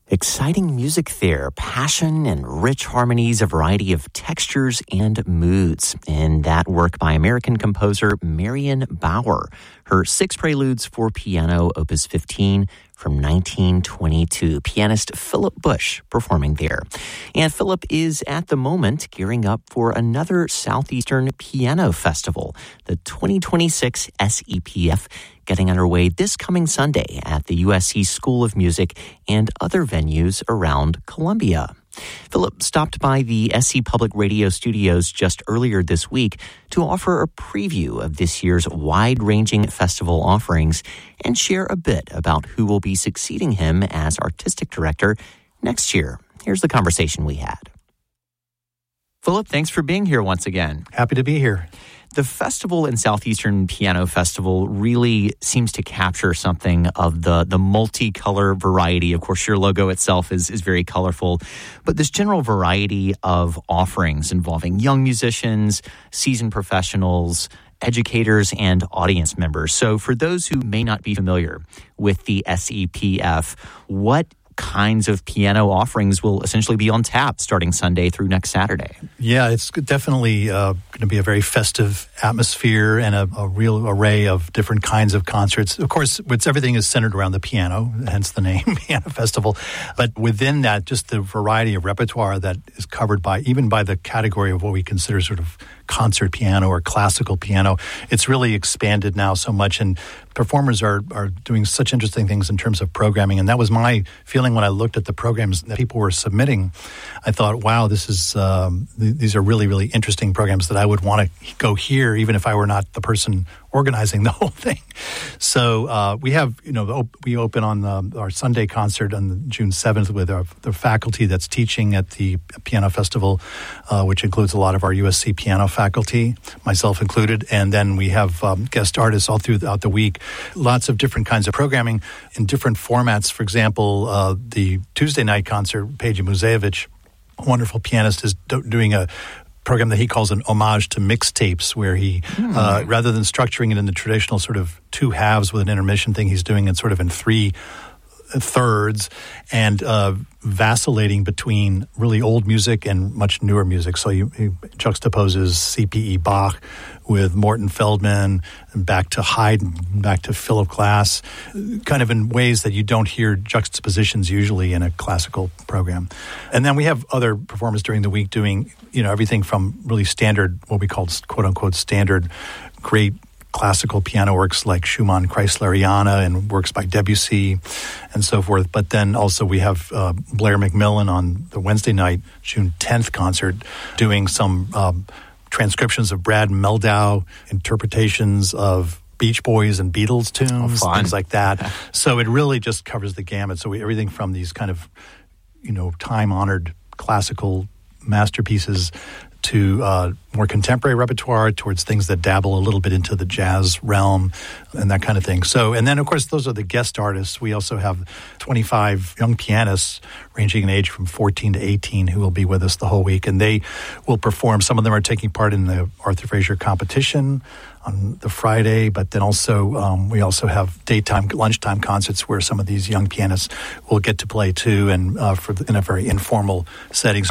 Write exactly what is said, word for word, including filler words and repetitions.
Exciting music there, passion and rich harmonies, a variety of textures and moods. In that work by American composer Marion Bauer, her Six Preludes for Piano, Opus fifteen, from nineteen twenty-two. Pianist Philip Bush performing there. And Philip is at the moment gearing up for another Southeastern Piano Festival, the twenty twenty-six S E P F, getting underway this coming Sunday at the U S C School of Music and other venues around Columbia. Philip stopped by the S C Public Radio studios just earlier this week to offer a preview of this year's wide-ranging festival offerings and share a bit about who will be succeeding him as artistic director next year. Here's the conversation we had. Philip, thanks for being here once again. Happy to be here. The festival and Southeastern Piano Festival really seems to capture something of the, the multicolor variety. Of course, your logo itself is, is very colorful, but this general variety of offerings involving young musicians, seasoned professionals, educators, and audience members. So for those who may not be familiar with the S E P F, what kinds of piano offerings will essentially be on tap starting Sunday through next Saturday? Yeah, it's definitely uh, going to be a very festive atmosphere and a, a real array of different kinds of concerts. Of course, it's, everything is centered around the piano, hence the name Piano Festival. But within that, just the variety of repertoire that is covered by, even by the category of what we consider sort of concert piano or classical piano, it's really expanded now so much, and performers are are doing such interesting things in terms of programming. And that was my feeling when I looked at the programs that people were submitting. I thought, wow, this is um, th- these are really, really interesting programs that I would want to go hear, even if I were not the person organizing the whole thing. So uh, we have, you know, op- we open on um, our Sunday concert on June seventh with our, the faculty that's teaching at the Piano Festival, uh, which includes a lot of our U S C piano faculty, myself included. And then we have um, guest artists all throughout the week. Lots of different kinds of programming in different formats. For example, uh, the Tuesday night concert, Peja Muzejevic, a wonderful pianist, is do- doing a program that he calls an homage to mixtapes, where he, mm. uh, rather than structuring it in the traditional sort of two halves with an intermission thing, he's doing it sort of in three thirds and uh, vacillating between really old music and much newer music. So he, he juxtaposes C P E Bach with Morton Feldman, and back to Haydn, back to Philip Glass, kind of in ways that you don't hear juxtapositions usually in a classical program. And then we have other performers during the week doing, you know, everything from really standard, what we call quote-unquote standard, great classical piano works like Schumann, Kreisleriana, and works by Debussy and so forth. But then also we have uh, Blair McMillan on the Wednesday night, June tenth concert, doing some um, transcriptions of Brad Meldau, interpretations of Beach Boys and Beatles tunes, oh, things like that. So it really just covers the gamut. So we, everything from these kind of, you know, time-honored classical masterpieces to uh, more contemporary repertoire, towards things that dabble a little bit into the jazz realm and that kind of thing. So, and then, of course, those are the guest artists. We also have twenty-five young pianists ranging in age from fourteen to eighteen who will be with us the whole week, and they will perform. Some of them are taking part in the Arthur Frazier competition on the Friday, but then also um, we also have daytime, lunchtime concerts where some of these young pianists will get to play too, and uh, for the, in a very informal setting.